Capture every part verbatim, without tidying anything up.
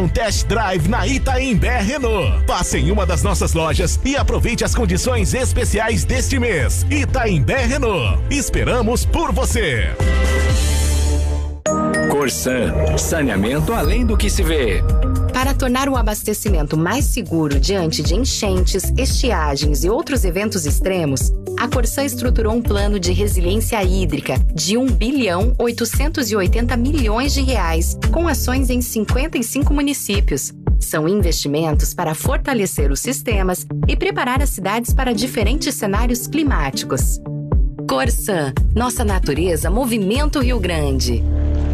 Um test drive na Itaimbé Renault. Passe em uma das nossas lojas e aproveite as condições especiais deste mês. Itaimbé Renault. Esperamos por você. Corsan, saneamento além do que se vê. Para tornar o abastecimento mais seguro diante de enchentes, estiagens e outros eventos extremos, a Corsan estruturou um plano de resiliência hídrica de um bilhão oitocentos e oitenta milhões de reais, com ações em cinquenta e cinco municípios. São investimentos para fortalecer os sistemas e preparar as cidades para diferentes cenários climáticos. Corsan, nossa natureza, Movimento Rio Grande.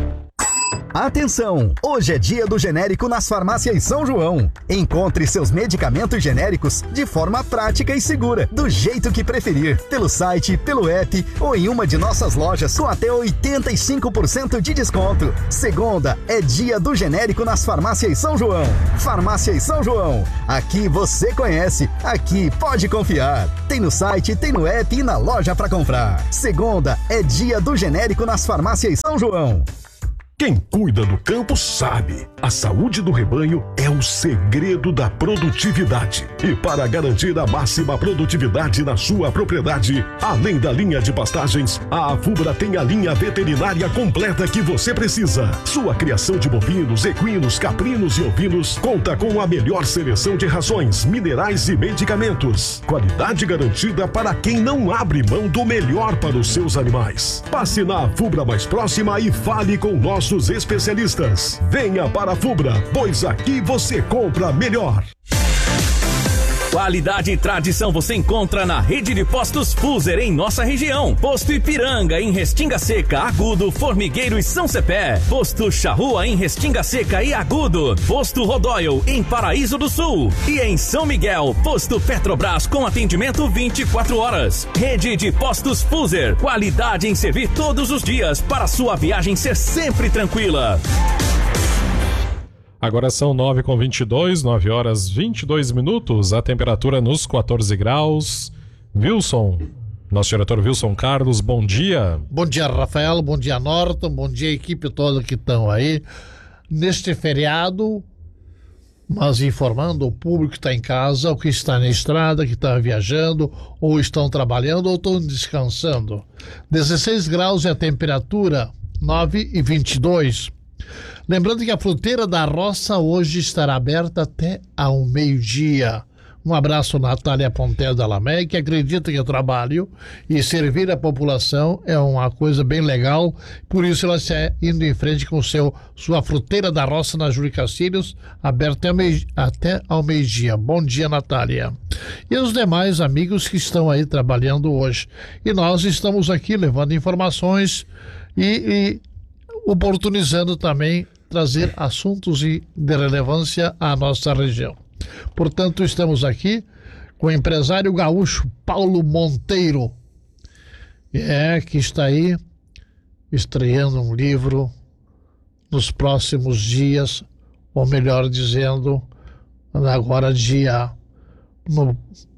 Atenção! Hoje é dia do genérico nas farmácias São João. Encontre seus medicamentos genéricos de forma prática e segura, do jeito que preferir, pelo site, pelo app ou em uma de nossas lojas com até oitenta e cinco por cento de desconto. Segunda é dia do genérico nas farmácias São João. Farmácias São João. Aqui você conhece, aqui pode confiar. Tem no site, tem no app e na loja para comprar. Segunda é dia do genérico nas farmácias São João. Quem cuida do campo sabe, a saúde do rebanho é o segredo da produtividade. E para garantir a máxima produtividade na sua propriedade, além da linha de pastagens, a Afubra tem a linha veterinária completa que você precisa. Sua criação de bovinos, equinos, caprinos e ovinos conta com a melhor seleção de rações, minerais e medicamentos. Qualidade garantida para quem não abre mão do melhor para os seus animais. Passe na Afubra mais próxima e fale com nós. Nossos especialistas. Venha para a Fubra, pois aqui você compra melhor. Qualidade e tradição você encontra na rede de postos Fuser em nossa região. Posto Ipiranga em Restinga Seca, Agudo, Formigueiro e São Cepé. Posto Charrua em Restinga Seca e Agudo. Posto Rodóio em Paraíso do Sul. E em São Miguel, Posto Petrobras com atendimento vinte e quatro horas. Rede de postos Fuser. Qualidade em servir todos os dias para sua viagem ser sempre tranquila. Agora são nove com vinte e dois, nove horas vinte e dois minutos, a temperatura nos quatorze graus. Wilson, nosso diretor Wilson Carlos, bom dia. Bom dia, Rafael, bom dia, Norton, bom dia, equipe toda que estão aí. Neste feriado, mas informando o público que está em casa, o que está na estrada, que está viajando, ou estão trabalhando, ou estão descansando. dezesseis graus é a temperatura, nove e vinte e dois. Lembrando que a Fruteira da Roça hoje estará aberta até ao meio-dia. Um abraço, Natália Pontel da Lamé, que acredita que o trabalho e servir a população é uma coisa bem legal, por isso ela está indo em frente com o seu, sua Fruteira da Roça na Júlio Castilhos, aberta até ao meio-dia. Bom dia, Natália. E os demais amigos que estão aí trabalhando hoje. E nós estamos aqui levando informações e... e oportunizando também trazer assuntos de relevância à nossa região. Portanto, estamos aqui com o empresário gaúcho Paulo Monteiro, é, que está aí estreando um livro nos próximos dias, ou melhor dizendo, agora dia no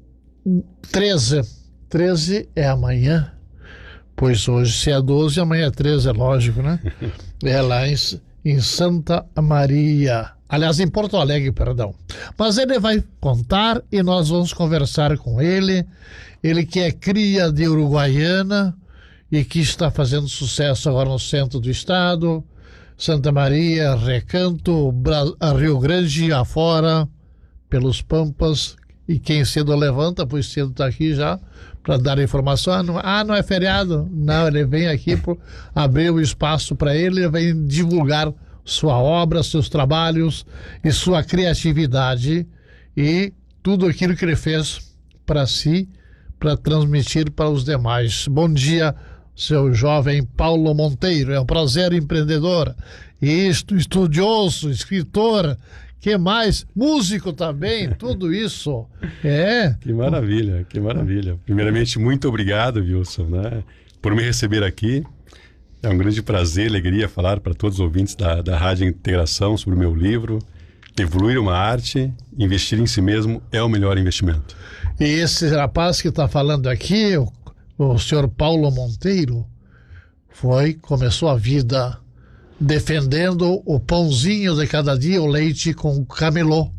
treze. treze é amanhã. Pois hoje, se é doze, amanhã é treze, é lógico, né? É lá em, em Santa Maria. Aliás, em Porto Alegre, perdão. Mas ele vai contar e nós vamos conversar com ele. Ele que é cria de Uruguaiana e que está fazendo sucesso agora no centro do estado. Santa Maria, Recanto, Bra- Rio Grande afora, pelos Pampas. E quem cedo levanta, pois cedo está aqui já, para dar informação. Ah não, ah, não é feriado? Não, ele vem aqui para abrir o espaço para ele, ele vem divulgar sua obra, seus trabalhos e sua criatividade e tudo aquilo que ele fez para si, para transmitir para os demais. Bom dia, seu jovem Paulo Monteiro. É um prazer, empreendedor, isto, estudioso, escritor, que mais? Músico também, tudo isso. É. Que maravilha, que maravilha. Primeiramente, muito obrigado, Wilson, né, por me receber aqui. É um grande prazer, alegria falar para todos os ouvintes da, da Rádio Integração sobre o meu livro. Evoluir uma arte, investir em si mesmo é o melhor investimento. E esse rapaz que está falando aqui, o, o senhor Paulo Monteiro, foi, começou a vida defendendo o pãozinho de cada dia, o leite com camelô,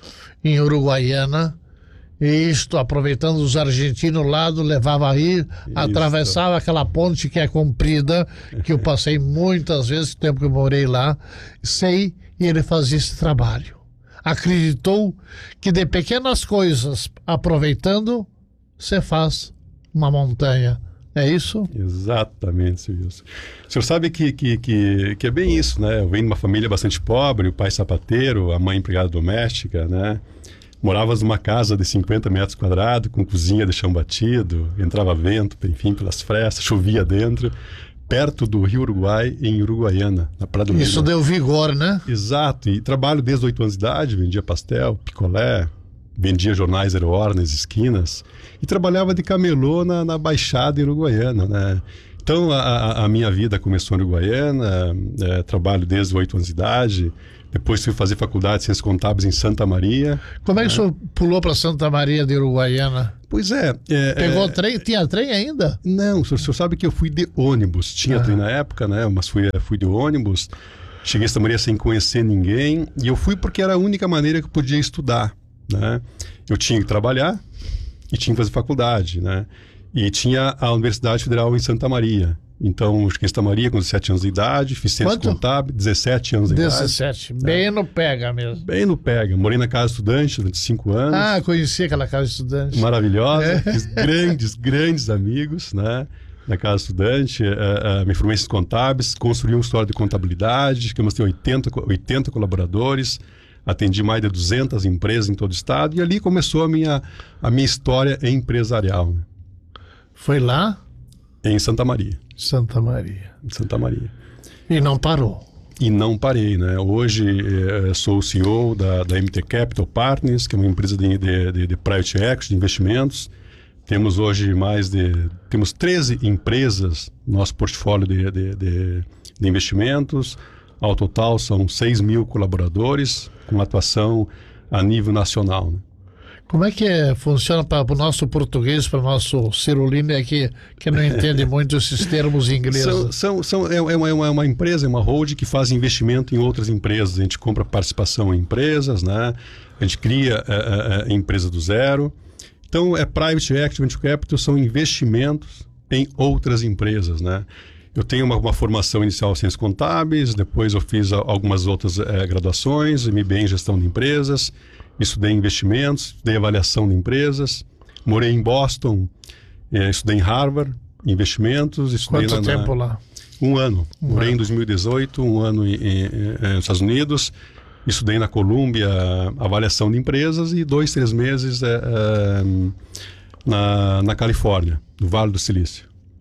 em Uruguaiana. E isto, aproveitando os argentinos lá, levava aí, Isso. atravessava aquela ponte que é comprida, que eu passei muitas vezes, o tempo que eu morei lá, sei, e ele fazia esse trabalho. Acreditou que de pequenas coisas, aproveitando, você faz uma montanha. É isso? Exatamente, seu Wilson. O senhor sabe que, que, que, que é bem isso, né? Eu venho de uma família bastante pobre, o pai sapateiro, a mãe empregada doméstica, né? Morávamos numa casa de cinquenta metros quadrados, com cozinha de chão batido, entrava vento, enfim, pelas frestas, chovia dentro, perto do Rio Uruguai, em Uruguaiana, na Praia do Rio. Isso deu vigor, né? Exato, e trabalho desde oito anos de idade, vendia pastel, picolé, vendia jornais Zero Hora nas esquinas, e trabalhava de camelô na, na Baixada em Uruguaiana, né? Então, a, a minha vida começou em Uruguaiana, é, trabalho desde oito anos de idade. Depois fui fazer faculdade de Ciências Contábeis em Santa Maria. Como é que o senhor pulou para Santa Maria de Uruguaiana? Pois é. é Pegou é, trem? Tinha trem ainda? Não, o senhor, o senhor sabe que eu fui de ônibus. Tinha ah. trem na época, né? Mas fui, fui de ônibus. Cheguei em Santa Maria sem conhecer ninguém. E eu fui porque era a única maneira que eu podia estudar, né? Eu tinha que trabalhar e tinha que fazer faculdade, né? E tinha a Universidade Federal em Santa Maria. Então, cheguei em Santa Maria com dezessete anos de idade, fiz ciência contábil, dezessete anos de dezessete, idade. bem é. no pega mesmo. Bem no pega. Morei na casa estudante durante cinco anos. Ah, conheci aquela casa estudante. Maravilhosa. É. Fiz grandes, grandes amigos, né? Na casa estudante. Uh, uh, me formei em ciências contábeis, construí um escritório de contabilidade, que eu tenho oitenta, oitenta colaboradores, atendi mais de duzentas empresas em todo o estado, e ali começou a minha, a minha história empresarial. Né? Foi lá? Em Santa Maria. Santa Maria. Santa Maria. E não parou. E não parei, né? Hoje eh, sou o C E O da, da M T Capital Partners, que é uma empresa de, de, de, de private equity, de investimentos. Temos hoje mais de... Temos treze empresas no nosso portfólio de, de, de, de investimentos. Ao total são seis mil colaboradores com atuação a nível nacional, né? Como é que é, funciona para o nosso português, para o nosso Cirulino é que, que não entende muito esses termos ingleses? São, são, são, é, uma, é uma empresa, é uma holding que faz investimento em outras empresas. A gente compra participação em empresas, né? A gente cria a, a, a empresa do zero. Então, é Private Equity, Venture Capital, são investimentos em outras empresas, né? Eu tenho uma, uma formação inicial em Ciências Contábeis, depois eu fiz algumas outras é, graduações, M B A em Gestão de Empresas, estudei investimentos, estudei avaliação de empresas, morei em Boston, eh, estudei em Harvard, investimentos. Estudei Quanto na, tempo na... lá? Um ano. Um morei ano. em dois mil e dezoito, um ano em, em, em, nos Estados Unidos, estudei na Columbia avaliação de empresas e dois, três meses eh, eh, na, na Califórnia, no Vale do Silício.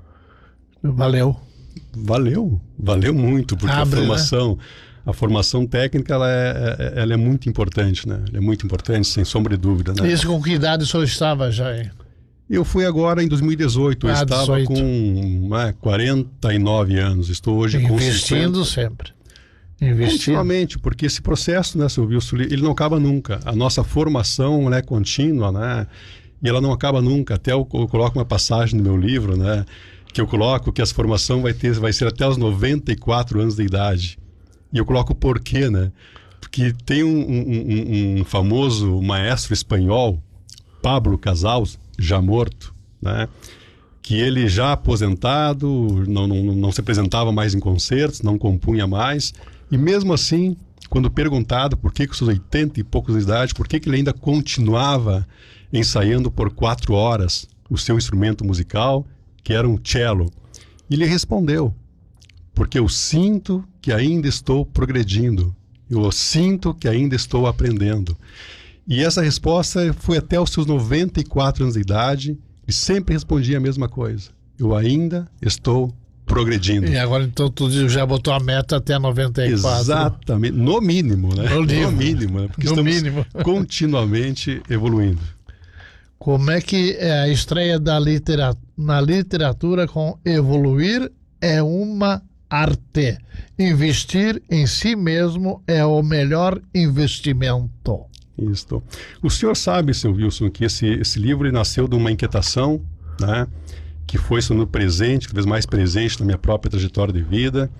Valeu. Valeu, valeu muito, porque Abre, a formação... Né? A formação técnica ela é, ela é muito importante, né? Ela é muito importante, sem sombra de dúvida, né? Isso com que idade o senhor estava já, hein? Eu fui agora em dois mil e dezoito, eu ah, estava dezoito. com né, quarenta e nove anos, estou hoje Investindo com cinquenta. sempre. Investindo. Continuamente, porque esse processo, né, seu Wilson, ele não acaba nunca. A nossa formação ela é contínua, né? E ela não acaba nunca. Até eu, eu coloco uma passagem no meu livro, né? Que eu coloco que essa formação vai, ter, vai ser até os noventa e quatro anos de idade. E eu coloco o porquê, né? Porque tem um, um, um famoso maestro espanhol, Pablo Casals, já morto, né? Que ele já aposentado, não, não, não se apresentava mais em concertos, não compunha mais. E mesmo assim, quando perguntado por que com seus oitenta e poucos de idade, por que, que ele ainda continuava ensaiando por quatro horas o seu instrumento musical, que era um cello, ele respondeu: porque eu sinto que ainda estou progredindo, eu sinto que ainda estou aprendendo. E essa resposta foi até os seus noventa e quatro anos de idade, e sempre respondia a mesma coisa: eu ainda estou progredindo. E agora então tu já botou a meta até noventa e quatro. Exatamente, no mínimo, né? No, no mínimo, né? Porque no estamos mínimo. continuamente evoluindo. Como é que é a estreia da literatura, na literatura com Evoluir é uma arte. Investir em si mesmo é o melhor investimento. Isso. O senhor sabe, seu Wilson, que esse, esse livro nasceu de uma inquietação, né? Que foi sendo presente, cada vez mais presente na minha própria trajetória de vida.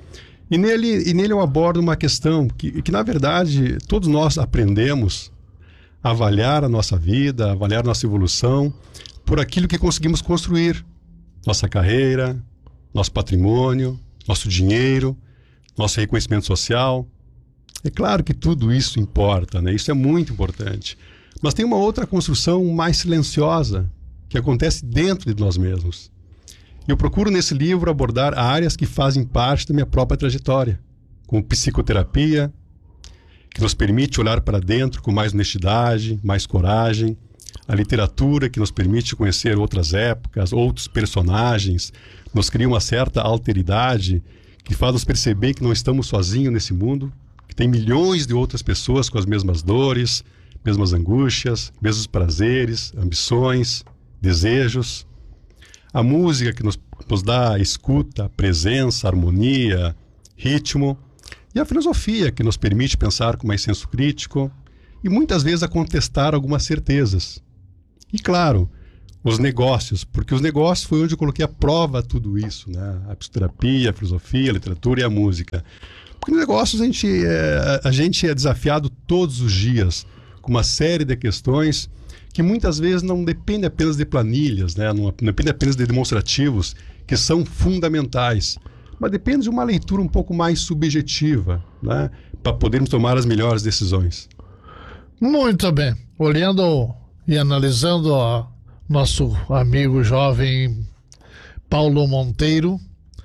E nele, e nele eu abordo uma questão que, que, na verdade, todos nós aprendemos a avaliar a nossa vida, a avaliar a nossa evolução por aquilo que conseguimos construir. Nossa carreira, nosso patrimônio, nosso dinheiro, nosso reconhecimento social. É claro que tudo isso importa, né? Isso é muito importante. Mas tem uma outra construção mais silenciosa que acontece dentro de nós mesmos. Eu procuro nesse livro abordar áreas que fazem parte da minha própria trajetória, como psicoterapia, que nos permite olhar para dentro com mais honestidade, mais coragem, a literatura, que nos permite conhecer outras épocas, outros personagens, nos cria uma certa alteridade que faz nos perceber que não estamos sozinhos nesse mundo, que tem milhões de outras pessoas com as mesmas dores, mesmas angústias, mesmos prazeres, ambições, desejos. A música que nos, nos dá escuta, presença, harmonia, ritmo. E a filosofia que nos permite pensar com mais senso crítico e muitas vezes a contestar algumas certezas. E claro, os negócios, porque os negócios foi onde eu coloquei à prova tudo isso, né? A psicoterapia, a filosofia, a literatura e a música. Porque nos negócios a gente é, a gente é desafiado todos os dias com uma série de questões que muitas vezes não dependem apenas de planilhas, né? Não, não dependem apenas de demonstrativos, que são fundamentais, mas depende de uma leitura um pouco mais subjetiva, né? Para podermos tomar as melhores decisões. Muito bem. Olhando e analisando o nosso amigo jovem Paulo Monteiro,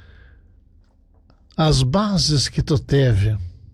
as bases que tu teve,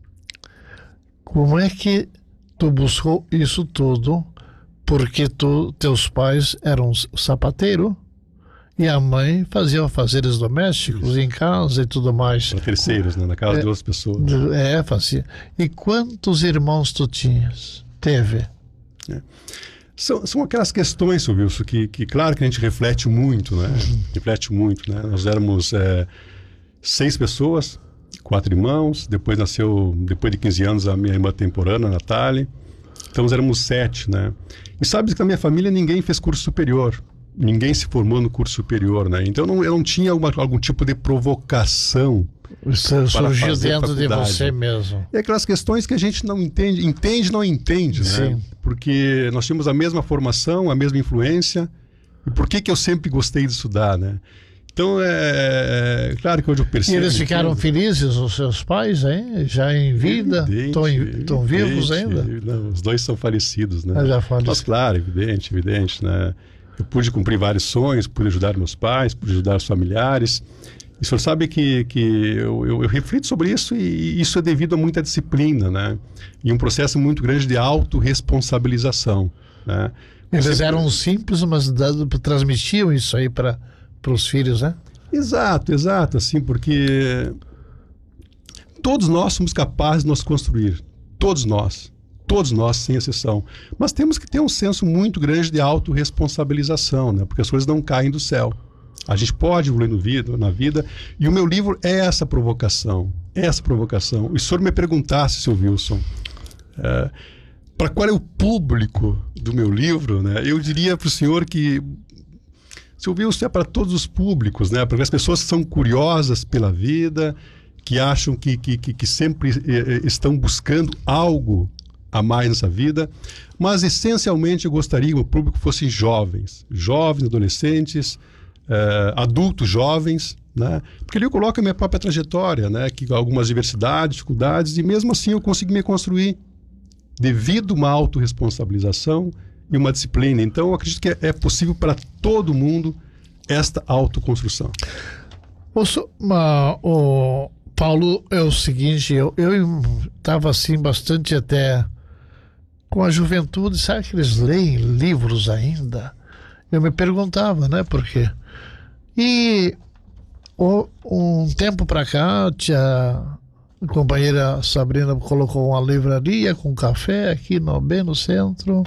como é que tu buscou isso tudo? Porque tu, teus pais eram sapateiro e a mãe fazia afazeres domésticos isso. Em casa e tudo mais. Para terceiros, né? Na casa é, de outras pessoas. É, fazia. E quantos irmãos tu tinhas? Teve? É. São, são aquelas questões, seu Wilson, que, que claro que a gente reflete muito, né? Uhum. Reflete muito, né? Nós éramos é, seis pessoas, quatro irmãos, depois nasceu, depois de quinze anos, a minha irmã temporânea, a Natália. Então nós éramos sete, né? E sabe que na minha família ninguém fez curso superior. Ninguém se formou no curso superior, né? Então eu não, eu não tinha uma, algum tipo de provocação. Isso surgiu dentro de você mesmo. E aquelas questões que a gente não entende, entende não entende, né? Sim. Porque nós tínhamos a mesma formação, a mesma influência. E por que que eu sempre gostei de estudar, né? Então, é, é claro que hoje eu percebo... E eles ficaram tudo. Felizes, os seus pais, hein? Já em vida? Estão vivos ainda? Não, os dois são falecidos, né? Eu já falei. Mas claro, evidente, evidente, né? Eu pude cumprir vários sonhos, pude ajudar meus pais, pude ajudar os familiares. E o senhor sabe que, que eu, eu, eu reflito sobre isso e isso é devido a muita disciplina, né? E um processo muito grande de autorresponsabilização, né? Eles Você... eram simples, mas dado, transmitiam isso aí para... para os filhos, né? Exato, exato, assim, porque todos nós somos capazes de nos construir, todos nós, todos nós, sem exceção, mas temos que ter um senso muito grande de autorresponsabilização, né? Porque as coisas não caem do céu, a gente pode evoluir no vida, na vida, e o meu livro é essa provocação, é essa provocação. E se o senhor me perguntasse, seu Wilson, é, para qual é o público do meu livro, né? Eu diria para o senhor que se ouviu, isso é para todos os públicos, né? Porque as pessoas que são curiosas pela vida, que acham que, que, que sempre eh, estão buscando algo a mais nessa vida, mas essencialmente eu gostaria que o público fossem jovens, jovens, adolescentes, eh, adultos jovens, né? Porque ali eu coloco a minha própria trajetória, né? Que algumas diversidades, dificuldades, e mesmo assim eu consegui me construir devido a uma autorresponsabilização e uma disciplina. Então eu acredito que é possível para todo mundo esta autoconstrução. O, o Paulo, é o seguinte, eu estava assim bastante até com a juventude, sabe que eles leem livros ainda? Eu me perguntava, né, por quê? E o, um tempo para cá, tia, a companheira Sabrina colocou uma livraria com café aqui no, bem no centro.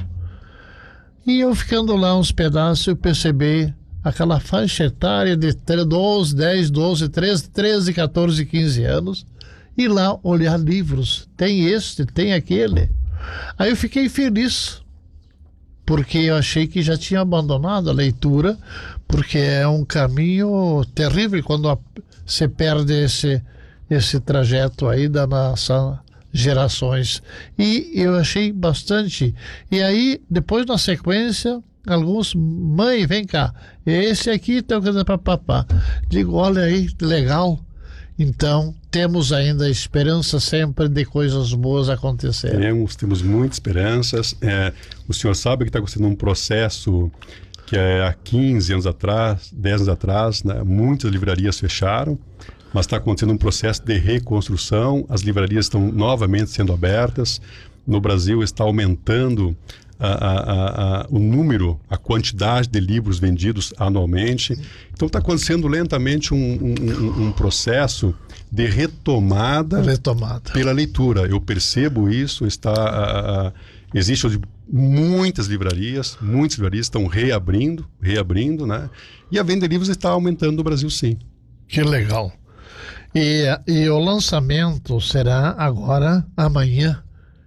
E eu ficando lá uns pedaços, eu percebi aquela faixa etária de doze, dez, doze, treze, treze, quatorze, quinze anos, e lá olhar livros. Tem este, tem aquele. Aí eu fiquei feliz, porque eu achei que já tinha abandonado a leitura, porque é um caminho terrível quando a, você perde esse, esse trajeto aí da nossa gerações. E eu achei bastante. E aí, depois na sequência, alguns, mãe, vem cá, esse aqui tem coisa para papá. Digo, olha aí, legal. Então, temos ainda esperança sempre de coisas boas acontecerem. Temos, temos muitas esperanças. É, o senhor sabe que está acontecendo um processo que é, há quinze anos atrás, dez anos atrás, né, muitas livrarias fecharam, mas está acontecendo um processo de reconstrução. As livrarias estão novamente sendo abertas. No Brasil está aumentando A, a, a, o número, a quantidade de livros vendidos anualmente. Então está acontecendo lentamente um, um, um processo de retomada, retomada pela leitura. Eu percebo isso. Está, a, a, existe hoje muitas livrarias, muitas livrarias estão reabrindo, reabrindo, né? E a venda de livros está aumentando no Brasil, sim. Que legal. E, e o lançamento será agora, amanhã.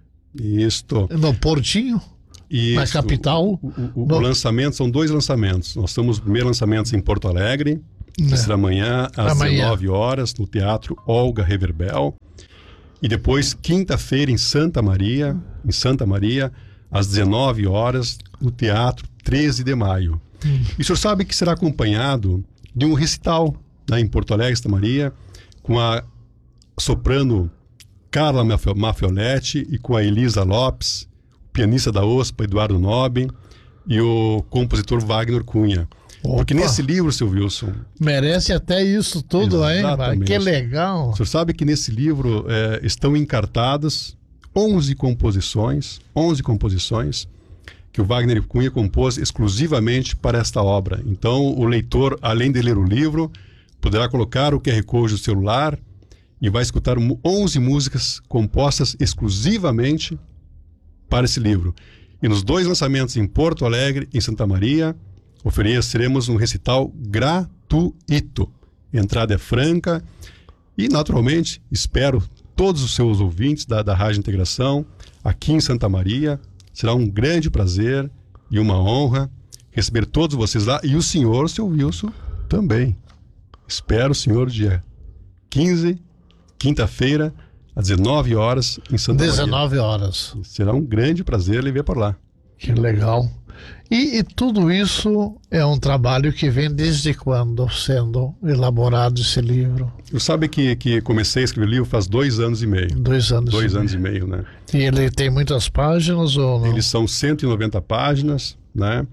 Isto. No Portinho? Isso, na capital. O, o, o, no... o lançamento, são dois lançamentos. Nós estamos no primeiro lançamento em Porto Alegre, que é. será amanhã às amanhã. dezenove horas, no Teatro Olga Reverbel. E depois, quinta-feira, em Santa Maria, em Santa Maria, às dezenove horas, no Teatro treze de maio. Hum. E o senhor sabe que será acompanhado de um recital, né, em Porto Alegre, Santa Maria, com a soprano Carla Maffioletti e com a Elisa Lopes, pianista da O S P A, Eduardo Nobre, e o compositor Wagner Cunha. Opa. Porque nesse livro, seu Wilson... Merece até isso tudo, hein? Que legal! O senhor sabe que nesse livro é, estão encartadas onze composições, onze composições que o Wagner Cunha compôs exclusivamente para esta obra. Então, o leitor, além de ler o livro, poderá colocar o Q R Code do celular e vai escutar onze músicas compostas exclusivamente para esse livro. E nos dois lançamentos em Porto Alegre e em Santa Maria, ofereceremos um recital gratuito. Entrada é franca e, naturalmente, espero todos os seus ouvintes da, da Rádio Integração aqui em Santa Maria. Será um grande prazer e uma honra receber todos vocês lá e o senhor, seu Wilson, também. Espero o senhor dia quinze, quinta-feira, às dezenove horas, em Santa Maria. dezenove horas. Será um grande prazer lhe ver por lá. Que legal. E, e tudo isso é um trabalho que vem desde quando sendo elaborado esse livro? Eu sabe que, que comecei a escrever o livro faz dois anos e meio. Dois anos Dois e anos meio. e meio, né? E ele tem muitas páginas ou não? Eles são cento e noventa páginas, né?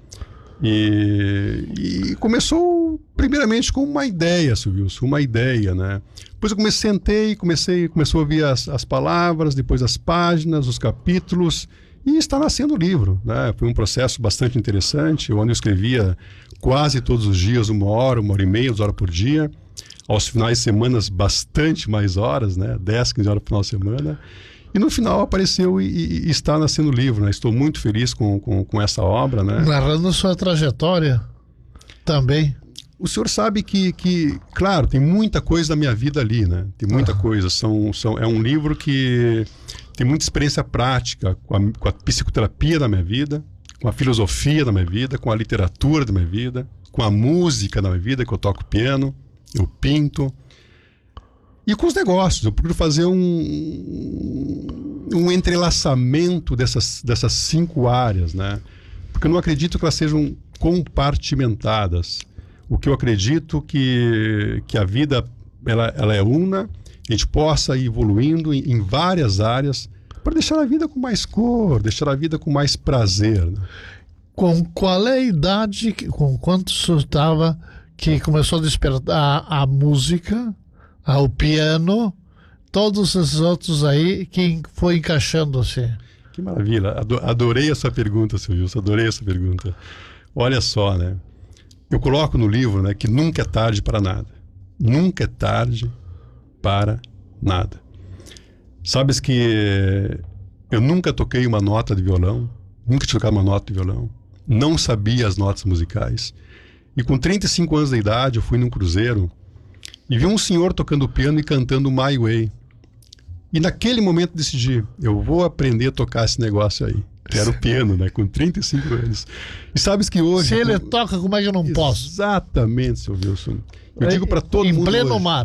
E, e começou primeiramente com uma ideia, Silvio, uma ideia, né? Depois eu comecei, sentei, comecei, começou a ouvir as, as palavras, depois as páginas, os capítulos, e está nascendo o livro, né? Foi um processo bastante interessante, onde eu escrevia quase todos os dias, uma hora, uma hora e meia, duas horas por dia, aos finais de semana bastante mais horas, né? dez, quinze horas por final de semana. E no final apareceu e, e, e está nascendo o livro, né? Estou muito feliz com, com, com essa obra, né? Narrando sua trajetória também. O senhor sabe que, que, claro, tem muita coisa da minha vida ali, né? Tem muita ah. coisa. São, são, é um livro que tem muita experiência prática com a, com a psicoterapia da minha vida, com a filosofia da minha vida, com a literatura da minha vida, com a música da minha vida, que eu toco piano, eu pinto. E com os negócios, eu procuro fazer um, um entrelaçamento dessas, dessas cinco áreas, né? Porque eu não acredito que elas sejam compartimentadas. O que eu acredito que, que a vida ela, ela é una, a gente possa ir evoluindo em, em várias áreas para deixar a vida com mais cor, deixar a vida com mais prazer, né? Com qual é a idade, com quanto você estava que começou a despertar a, a música, o piano, todos esses outros aí que foi encaixando-se? Que maravilha, adorei a sua pergunta, seu Wilson, adorei essa pergunta. Olha só, né? Eu coloco no livro, né, que nunca é tarde para nada. Nunca é tarde para nada. Sabes que eu nunca toquei uma nota de violão, nunca tinha tocado uma nota de violão, não sabia as notas musicais. E com trinta e cinco anos de idade, eu fui num cruzeiro e vi um senhor tocando piano e cantando My Way. E naquele momento decidi, eu vou aprender a tocar esse negócio aí. Que era o piano, né? Com trinta e cinco anos. E sabes que hoje... Se ele com... toca, como é que eu não posso? Exatamente, seu Wilson. Eu é, digo para todo em mundo pleno hoje, mar.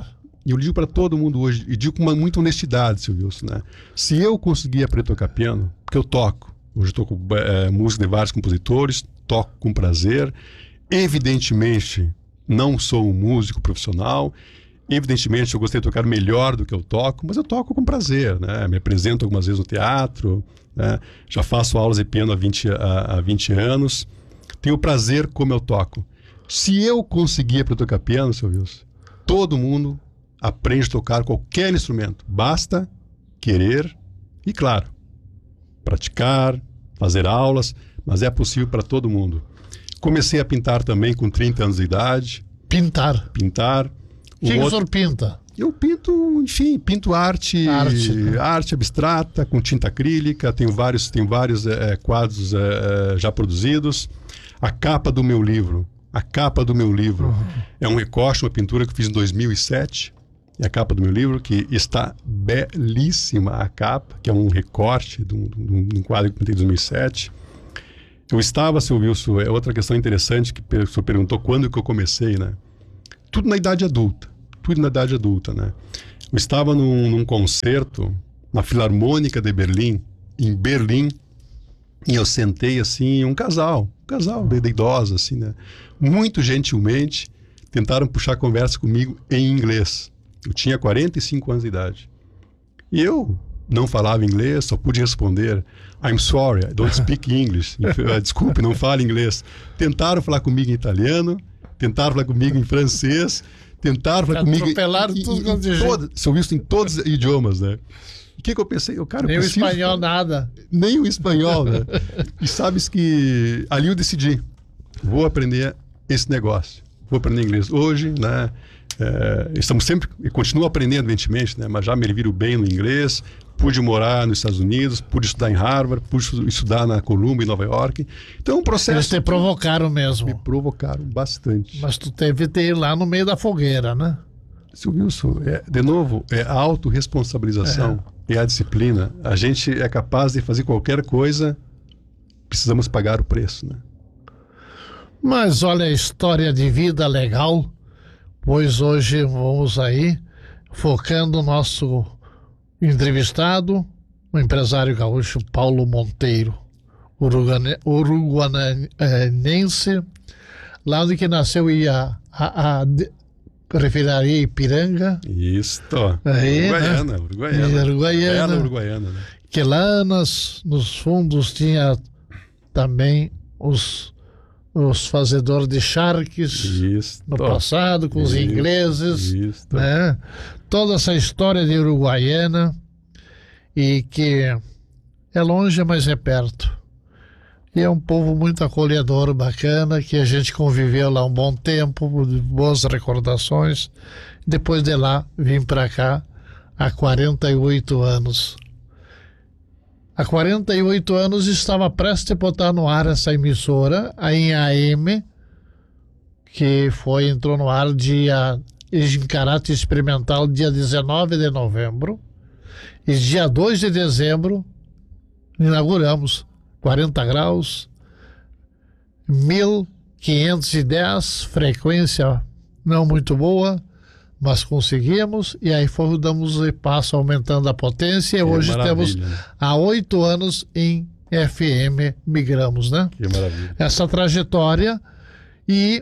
e eu digo para todo mundo hoje, e digo com uma, muita honestidade, Silvio Wilson, né? Se eu conseguir aprender a tocar piano, porque eu toco, hoje eu toco é, música de vários compositores, toco com prazer, evidentemente não sou um músico profissional, evidentemente eu gostaria de tocar melhor do que eu toco, mas eu toco com prazer, né? Me apresento algumas vezes no teatro, né? Já faço aulas de piano há vinte, há, há vinte anos, tenho prazer como eu toco. Se eu conseguir aprender a tocar piano, Silvio Wilson, todo mundo aprende a tocar qualquer instrumento. Basta querer e, claro, praticar, fazer aulas, mas é possível para todo mundo. Comecei a pintar também com trinta anos de idade. Pintar? Pintar. O que, que o senhor pinta? Eu pinto, enfim, pinto arte, arte, né? arte abstrata, com tinta acrílica. Tenho vários, tenho vários é, quadros é, já produzidos. A capa do meu livro, a capa do meu livro uhum. é um recorte, uma pintura que eu fiz em dois mil e sete. É a capa do meu livro, que está belíssima a capa, que é um recorte de um, de um quadro que eu pintei em dois mil e sete. Eu estava, seu Wilson, é outra questão interessante que o senhor perguntou quando que eu comecei, né? Tudo na idade adulta, tudo na idade adulta, né? Eu estava num, num concerto na Filarmônica de Berlim, em Berlim, e eu sentei assim, um casal, um casal de, de idosa, assim, né? Muito gentilmente tentaram puxar conversa comigo em inglês. Eu tinha quarenta e cinco anos de idade. E eu não falava inglês, só pude responder I'm sorry, I don't speak English. Desculpe, não falo inglês. Tentaram falar comigo em italiano, tentaram falar comigo em francês, tentaram falar comigo em, tudo em, em todo, sou visto em todos os idiomas, né? O que que eu pensei? Eu, cara, nem preciso, o espanhol nada. Nem o espanhol, né? E sabes que ali eu decidi, vou aprender esse negócio, vou aprender inglês. Hoje, né? É, estamos sempre, eu continuo aprendendo, evidentemente, né? Mas já me viro bem no inglês. Pude morar nos Estados Unidos, pude estudar em Harvard, pude estudar na Columbia, em Nova York. Então é um processo... Eles te provocaram mesmo. Me provocaram bastante. Mas tu teve que ir lá no meio da fogueira, né? Silvio Wilson, é, de novo, é a autorresponsabilização, é. é a disciplina. A gente é capaz de fazer qualquer coisa, precisamos pagar o preço, né? Mas olha a história de vida legal, pois hoje vamos aí focando o nosso entrevistado, o empresário gaúcho Paulo Monteiro, uruguane, uruguanense, lá onde que nasceu e a, a, a refinaria Ipiranga. Isso, aí, Uruguaiana, né? Uruguaiana. Uruguaiana. Bela Uruguaiana, né? Que lá nas, nos fundos tinha também os os fazedores de charques isso, no passado, com os isso, ingleses, isso, né? Toda essa história de Uruguaiana, e que é longe, mas é perto. E é um povo muito acolhedor, bacana, que a gente conviveu lá um bom tempo, boas recordações. Depois de lá, vim para cá há quarenta e oito anos. Há quarenta e oito anos estava prestes a botar no ar essa emissora, a em A M, que foi, entrou no ar dia, em caráter experimental dia dezenove de novembro. E dia dois de dezembro inauguramos quarenta graus, mil quinhentos e dez, frequência não muito boa, mas conseguimos, e aí foi, damos o passo aumentando a potência, e hoje temos há oito anos em F M, migramos, né? Que maravilha. Essa trajetória e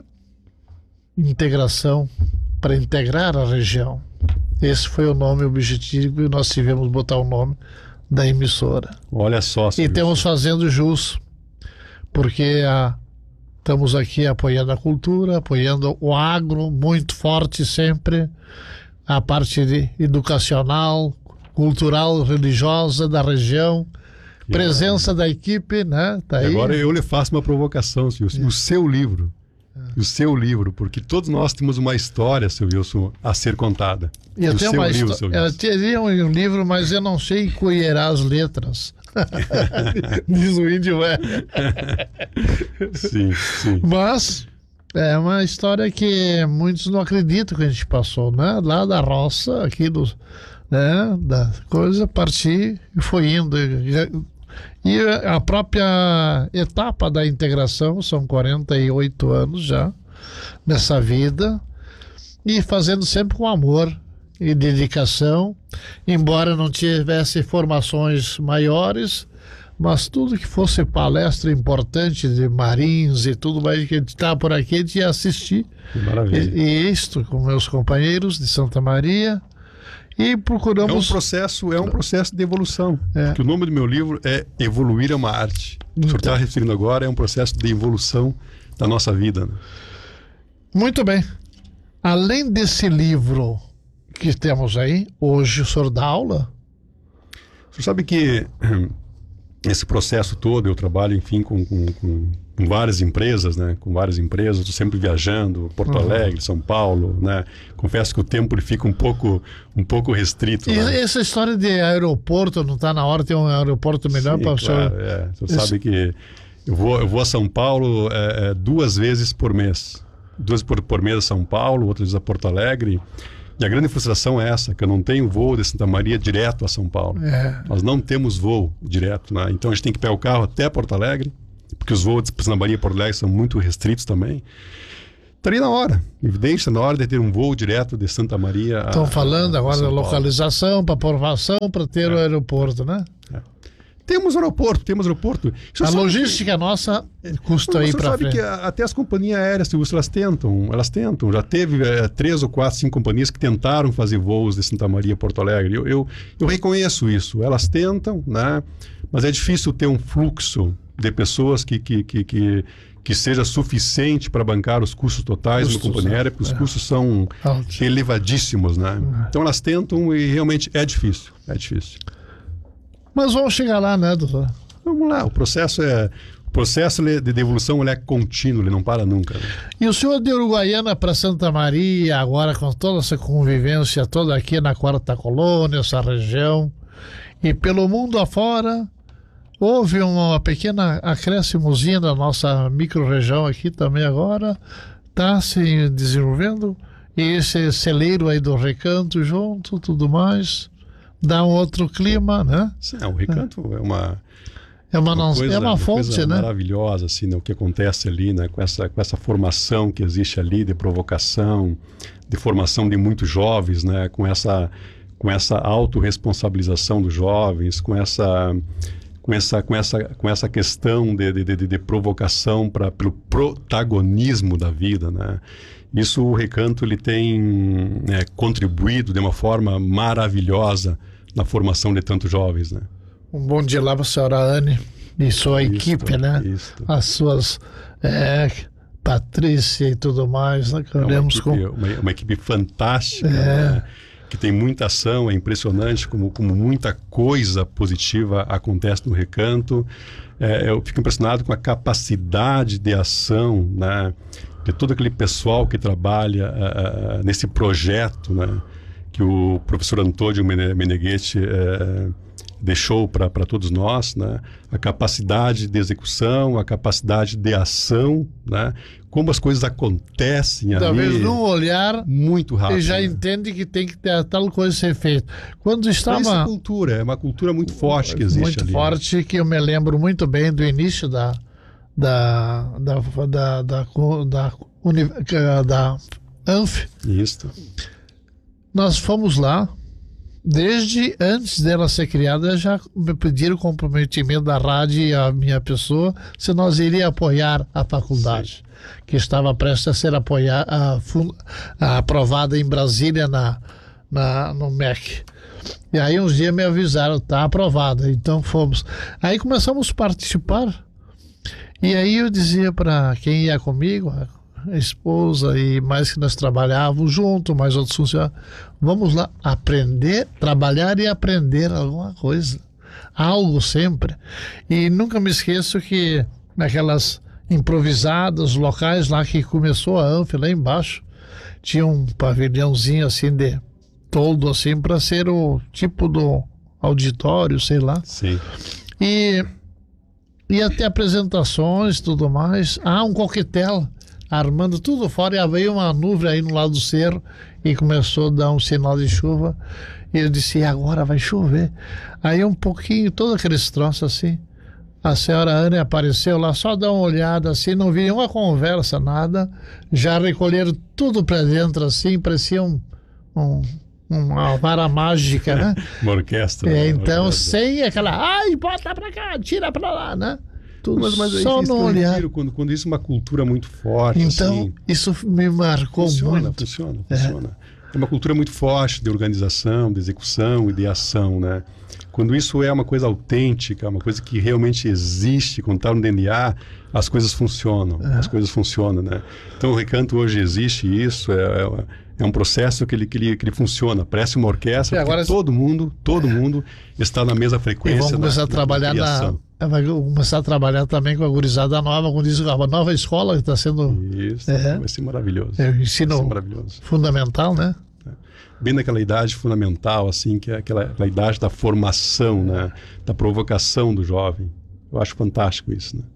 integração para integrar a região. Esse foi o nome, o objetivo, e nós tivemos botar o nome da emissora. Olha só. E temos fazendo jus, porque a estamos aqui apoiando a cultura, apoiando o agro, muito forte sempre, a parte de educacional, cultural, religiosa da região, e presença agora, da equipe, né? Tá aí. Agora eu lhe faço uma provocação, senhor. É. O seu livro, é. o seu livro, porque todos nós temos uma história, seu Wilson, a ser contada. Eu o tenho seu uma livro, seu Wilson. Eu teria um livro, mas eu não sei colherar as letras. Diz o índio, é. Sim, sim. Mas é uma história que muitos não acreditam que a gente passou, né? Lá da roça, aqui do, né? Da coisa, partir e foi indo. E a própria etapa da integração, são quarenta e oito anos já nessa vida, e fazendo sempre com amor, e dedicação, embora não tivesse formações maiores, mas tudo que fosse palestra importante de Marins e tudo mais que a gente estava por aqui, a gente ia assistir. Maravilha. E, e isto com meus companheiros de Santa Maria. E procuramos... É um processo, é um processo de evolução. É. Porque o nome do meu livro é Evoluir é uma Arte. O que o senhor está referindo agora é um processo de evolução da nossa vida. Né? Muito bem. Além desse livro que temos aí, hoje o senhor dá aula? O senhor sabe que esse processo todo, eu trabalho, enfim, com, com, com, com várias empresas, né? Com várias empresas, estou sempre viajando, Porto uhum. Alegre, São Paulo, né? Confesso que o tempo ele fica um pouco, um pouco restrito. E né? essa história de aeroporto, não está na hora de ter um aeroporto melhor para o claro, senhor? É. O senhor sabe que eu vou, eu vou a São Paulo é, é, duas vezes por mês. Duas por, por mês a São Paulo, outras vezes a Porto Alegre. E a grande frustração é essa, que eu não tenho voo de Santa Maria direto a São Paulo. É. Nós não temos voo direto, né? Então a gente tem que pegar o carro até Porto Alegre, porque os voos de Santa Maria e Porto Alegre são muito restritos também. Estaria na hora, evidente, na hora de ter um voo direto de Santa Maria a Estão falando a, a agora da São Paulo. localização, para aprovação, para ter é. o aeroporto, né? É. Temos aeroporto, temos aeroporto. A logística que... nossa custa aí para frente. Você sabe que a, até as companhias aéreas, elas tentam, elas tentam. Já teve é, três ou quatro, cinco companhias que tentaram fazer voos de Santa Maria a Porto Alegre. Eu, eu, eu reconheço isso. Elas tentam, né? Mas é difícil ter um fluxo de pessoas que, que, que, que, que seja suficiente para bancar os custos totais da companhia aérea, porque os é. custos são Alto. elevadíssimos, né? É. Então elas tentam e realmente é difícil, é difícil. Mas vamos chegar lá, né, doutor? Vamos lá, o processo é... O processo de devolução ele é contínuo, ele não para nunca. Né? E o senhor de Uruguaiana para Santa Maria, agora com toda essa convivência toda aqui na Quarta Colônia, essa região, e pelo mundo afora, houve uma pequena acréscimozinha na nossa micro-região aqui também agora, está se desenvolvendo, e esse celeiro aí do Recanto junto, tudo mais... dá um outro clima, né? Sim, o Recanto é, é uma é uma, uma, não, coisa, é uma fonte, uma coisa né? maravilhosa, assim, né? O que acontece ali, né? Com essa com essa formação que existe ali de provocação, de formação de muitos jovens, né? Com essa com essa autorresponsabilização dos jovens, com essa com essa com essa com essa questão de de, de, de provocação para pelo protagonismo da vida, né? Isso o Recanto ele tem é, contribuído de uma forma maravilhosa na formação de tantos jovens, né? Um bom dia lá para a senhora Anne e sua isto, equipe, né? Isto. As suas é, Patrícia e tudo mais, né? É uma, equipe, com... uma, uma equipe fantástica, é. né? Que tem muita ação, é impressionante como, como muita coisa positiva acontece no Recanto. É, eu fico impressionado com a capacidade de ação, né? De todo aquele pessoal que trabalha uh, nesse projeto, né, que o professor Antônio Meneghetti uh, deixou para todos nós, né, a capacidade de execução, a capacidade de ação, né, como as coisas acontecem Talvez ali. Talvez num olhar muito rápido. E já né? entende que tem que ter tal coisa ser feita. Quando estava... Isso é cultura, é uma cultura muito forte que existe muito ali. Muito forte, né? Que eu me lembro muito bem do início da... da da da, da, da, da Anf. Isso. Nós fomos lá, desde antes dela ser criada, já me pediram o comprometimento da rádio e a minha pessoa, se nós iríamos apoiar a faculdade, Sim. que estava prestes a ser apoiar, a, a, aprovada em Brasília na, na, no M E C. E aí uns dias me avisaram, está aprovada, então fomos. Aí começamos a participar. E aí eu dizia para quem ia comigo, a esposa e mais que nós trabalhávamos junto, mais outros funcionários, vamos lá aprender, trabalhar e aprender alguma coisa, algo sempre. E nunca me esqueço que naquelas improvisadas locais lá que começou a Anf, lá embaixo, tinha um pavilhãozinho assim de toldo assim para ser o tipo do auditório, sei lá. Sim. E ia ter apresentações e tudo mais. Ah, um coquetel, armando tudo fora, e veio uma nuvem aí no lado do cerro e começou a dar um sinal de chuva. E eu disse, e agora vai chover. Aí um pouquinho, todos aqueles troços assim. A senhora Ana apareceu lá, só dá uma olhada assim, não vi uma conversa, nada. Já recolheram tudo para dentro assim, parecia um, um, uma vara mágica, né? Uma orquestra. É, né? então, orquestra. sem aquela, ai, bota pra cá, tira pra lá, né? Tudo mas, mas só isso no eu olhar. refiro, quando, quando isso é uma cultura muito forte. Então, assim, isso me marcou funciona, muito. Funciona, funciona. É. é uma cultura muito forte de organização, de execução e de ação, né? Quando isso é uma coisa autêntica, uma coisa que realmente existe, quando está no D N A, as coisas funcionam, é. as coisas funcionam, né? Então o Recanto hoje existe isso, é, é, é um processo que ele, que, ele, que ele funciona, parece uma orquestra, e agora todo mundo, todo é. mundo está na mesma frequência. E vamos começar na, a trabalhar na, na vai começar a trabalhar também com a gurizada nova, com isso, a nova escola que está sendo... Isso, é, vai ser maravilhoso. É o ensino vai ser maravilhoso. fundamental, né? Bem naquela idade fundamental, assim, que é aquela, aquela idade da formação, né? Da provocação do jovem. Eu acho fantástico isso, né?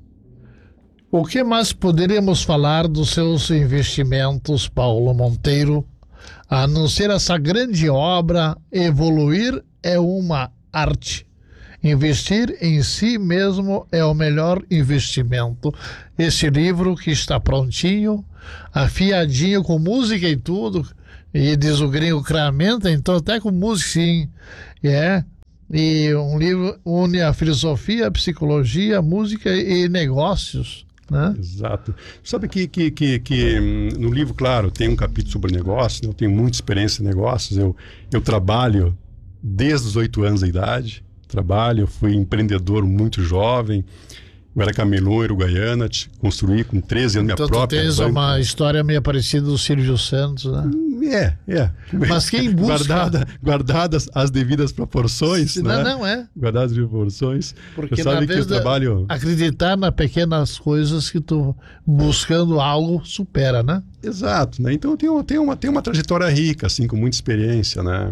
O que mais poderíamos falar dos seus investimentos, Paulo Monteiro, a não ser essa grande obra? Evoluir é uma arte. Investir em si mesmo é o melhor investimento. Esse livro que está prontinho, afiadinho, com música e tudo... E diz o gringo Cramenta, então até com música, sim. É. E um livro une a filosofia, a psicologia, a música e negócios, né? Exato. Sabe que, que, que, que no livro, claro, tem um capítulo sobre negócios, né? Eu tenho muita experiência em negócios, eu, eu trabalho desde os oito anos de idade, trabalho, eu fui empreendedor muito jovem, eu era camelô em Uruguaiana, construí com treze anos minha então, própria... Então tu tens banca. uma história meio parecida do Silvio Santos, né? É, é. Mas quem busca... Guardada, guardadas as devidas proporções, não, né? Não, é. Guardadas as proporções. Porque sabe na que vez eu trabalho... acreditar nas pequenas coisas que tu buscando algo supera, né? Exato, né? Então eu tenho, tenho, uma, tenho uma trajetória rica, assim, com muita experiência, né?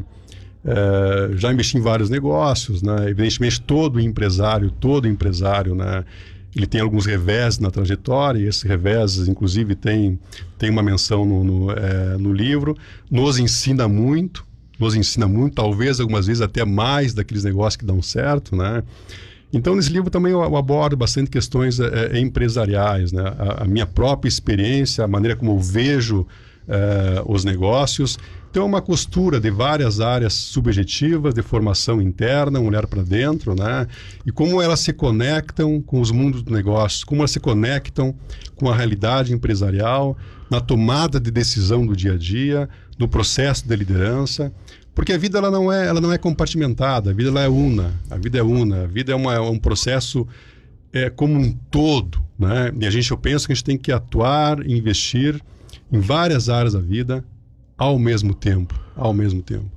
É, já investi em vários negócios, né? Evidentemente todo empresário, todo empresário, né? Ele tem alguns revés na trajetória, e esses revés, inclusive, tem, tem uma menção no, no, é, no livro. Nos ensina muito, nos ensina muito, talvez algumas vezes até mais daqueles negócios que dão certo, né? Então, nesse livro também eu, eu abordo bastante questões é, empresariais, né? A, a minha própria experiência, a maneira como eu vejo é, os negócios. Então, é uma costura de várias áreas subjetivas, de formação interna, um olhar para dentro, né? E como elas se conectam com os mundos do negócio, como elas se conectam com a realidade empresarial, na tomada de decisão do dia a dia, no processo de liderança. Porque a vida ela não é, ela não é compartimentada, a vida ela é una, a vida é una, a vida é, uma, é um processo é, como um todo, né? E a gente, eu penso que a gente tem que atuar, investir em várias áreas da vida, ao mesmo tempo, ao mesmo tempo.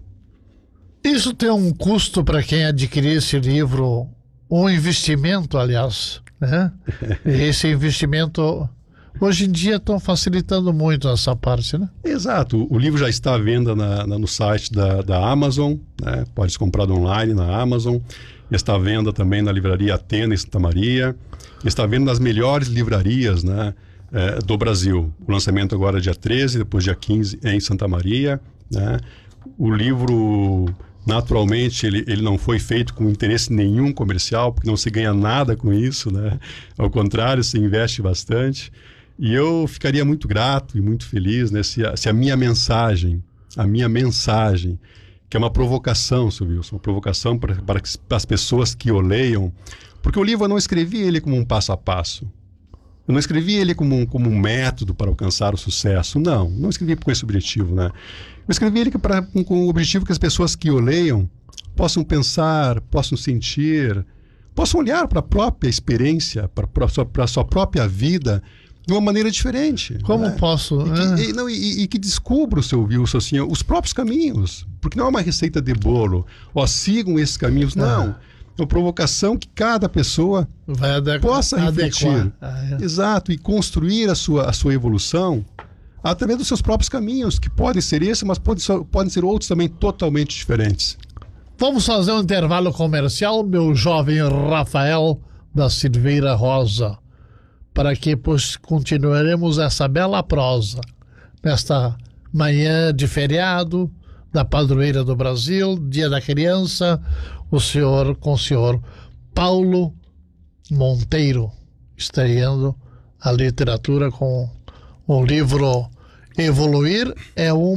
Isso tem um custo para quem adquirir esse livro, um investimento, aliás, né? E esse investimento, hoje em dia, estão facilitando muito essa parte, né? Exato. O livro já está à venda na, na, no site da, da Amazon, né? Pode ser comprado online na Amazon. Está à venda também na livraria Atena em Santa Maria. Está à venda nas melhores livrarias, né? É, do Brasil. O lançamento agora é dia treze, depois dia quinze é em Santa Maria, né? O livro, naturalmente, ele, ele não foi feito com interesse nenhum comercial, porque não se ganha nada com isso, né? Ao contrário, se investe bastante. E eu ficaria muito grato e muito feliz, né, se, a, se a minha mensagem, a minha mensagem, que é uma provocação, seu Wilson, uma provocação para, para as pessoas que o leiam, porque o livro eu não escrevi ele como um passo a passo. Eu não escrevi ele como um, como um método para alcançar o sucesso. Não, não escrevi com esse objetivo, né? Eu escrevi ele pra, com, com o objetivo que as pessoas que o leiam possam pensar, possam sentir, possam olhar para a própria experiência, para a sua, para a sua própria vida de uma maneira diferente. Como né? posso? E que, ah. e, não, e, e que descubra o seu Wilson, assim, os próprios caminhos. Porque não é uma receita de bolo. Ó, sigam esses caminhos. Não. Ah. É uma provocação que cada pessoa vai adequ- possa refletir. Ah, é. Exato, e construir a sua, a sua evolução através dos seus próprios caminhos, que podem ser esses, mas podem ser, podem ser outros também totalmente diferentes. Vamos fazer um intervalo comercial, meu jovem Rafael da Silveira Rosa, para que pois, continuaremos essa bela prosa nesta manhã de feriado da Padroeira do Brasil, Dia da Criança, o senhor com o senhor Paulo Monteiro, estreando a literatura com o livro Evoluir é uma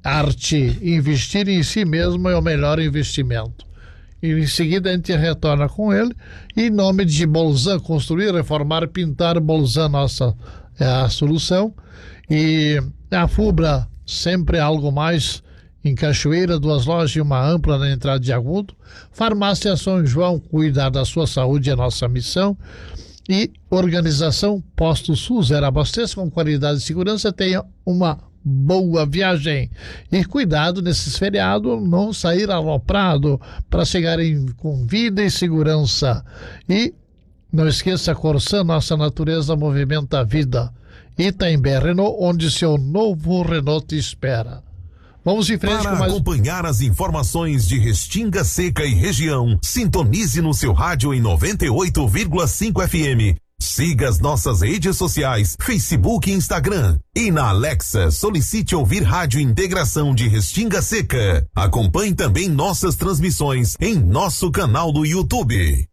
arte. Investir em si mesmo é o melhor investimento. E em seguida a gente retorna com ele. E em nome de Bolzan, construir, reformar, pintar, Bolzan, nossa é a solução. E a Fubra, sempre algo mais. Em Cachoeira, duas lojas e uma ampla na entrada de Agudo. Farmácia São João, cuidar da sua saúde é nossa missão. E Organização Posto Sul, zero abasteça com qualidade e segurança. Tenha uma boa viagem. E cuidado nesses feriados, não sair aloprado para chegarem com vida e segurança. E não esqueça, Corsã, nossa natureza movimenta a vida. Itaimbé Renault, onde seu novo Renault te espera. Vamos em frente Para com mais... acompanhar as informações de Restinga Seca e região, sintonize no seu rádio em noventa e oito vírgula cinco F M. Siga as nossas redes sociais, Facebook e Instagram. E na Alexa, solicite ouvir Rádio Integração de Restinga Seca. Acompanhe também nossas transmissões em nosso canal do YouTube.